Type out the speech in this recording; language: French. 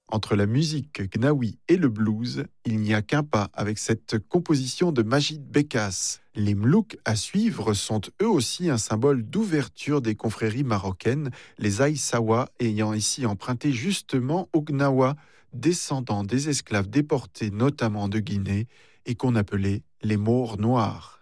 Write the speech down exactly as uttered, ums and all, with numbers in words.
Entre la musique gnawi et le blues, il n'y a qu'un pas avec cette composition de Majid Bekas. Les mlouks à suivre sont eux aussi un symbole d'ouverture des confréries marocaines, les Aïssawa ayant ici emprunté justement au Gnawa, descendants des esclaves déportés notamment de Guinée et qu'on appelait les Maures noirs.